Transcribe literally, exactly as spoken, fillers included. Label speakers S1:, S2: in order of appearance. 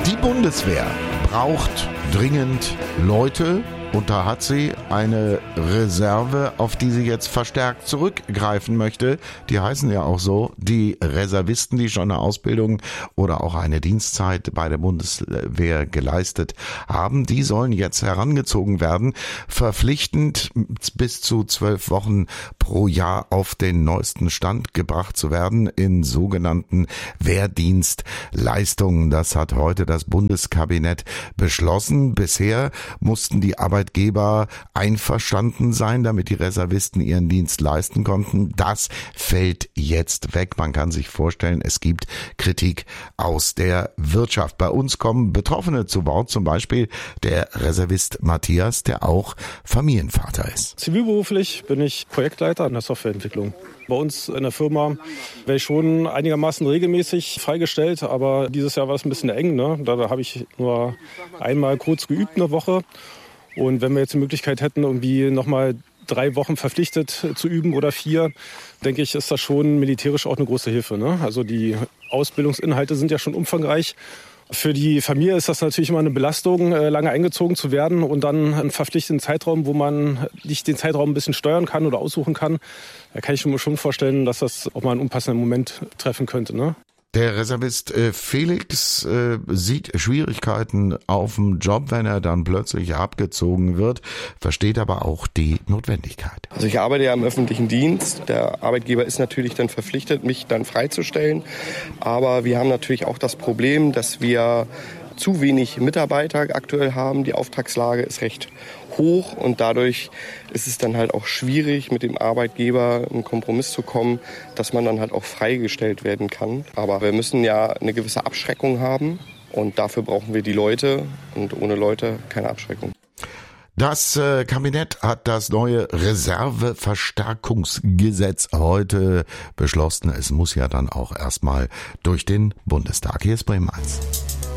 S1: Die Bundeswehr braucht dringend Leute und da hat sie eine Reserve, auf die sie jetzt verstärkt zurückgreifen möchte. Die heißen ja auch so, die Reservisten, die schon eine Ausbildung oder auch eine Dienstzeit bei der Bundeswehr geleistet haben, die sollen jetzt herangezogen werden, verpflichtend bis zu zwölf Wochen pro Jahr auf den neuesten Stand gebracht zu werden in sogenannten Wehrdienstleistungen. Das hat heute das Bundeskabinett beschlossen. Bisher mussten die Arbeitgeber einverstanden sein, damit die Reservisten ihren Dienst leisten konnten. Das fällt jetzt weg. Man kann sich vorstellen, es gibt Kritik aus der Wirtschaft. Bei uns kommen Betroffene zu Wort, zum Beispiel der Reservist Matthias, der auch Familienvater ist.
S2: Zivilberuflich bin ich Projektleiter in der Softwareentwicklung. Bei uns in der Firma wäre ich schon einigermaßen regelmäßig freigestellt, aber dieses Jahr war es ein bisschen eng, ne? Da, da habe ich nur einmal kurz geübt, eine Woche. Und wenn wir jetzt die Möglichkeit hätten, irgendwie nochmal drei Wochen verpflichtet zu üben oder vier, denke ich, ist das schon militärisch auch eine große Hilfe, ne? Also die Ausbildungsinhalte sind ja schon umfangreich. Für die Familie ist das natürlich immer eine Belastung, lange eingezogen zu werden und dann einen verpflichteten Zeitraum, wo man nicht den Zeitraum ein bisschen steuern kann oder aussuchen kann. Da kann ich mir schon vorstellen, dass das auch mal einen unpassenden Moment treffen könnte, ne?
S1: Der Reservist äh, Felix äh, sieht Schwierigkeiten auf dem Job, wenn er dann plötzlich abgezogen wird, versteht aber auch die Notwendigkeit.
S3: Also ich arbeite ja im öffentlichen Dienst. Der Arbeitgeber ist natürlich dann verpflichtet, mich dann freizustellen. Aber wir haben natürlich auch das Problem, dass wir zu wenig Mitarbeiter aktuell haben. Die Auftragslage ist recht hoch und dadurch ist es dann halt auch schwierig, mit dem Arbeitgeber einen Kompromiss zu kommen, dass man dann halt auch freigestellt werden kann. Aber wir müssen ja eine gewisse Abschreckung haben und dafür brauchen wir die Leute und ohne Leute keine Abschreckung.
S1: Das äh, Kabinett hat das neue Reserveverstärkungsgesetz heute beschlossen. Es muss ja dann auch erstmal durch den Bundestag. Hier ist Bremen eins.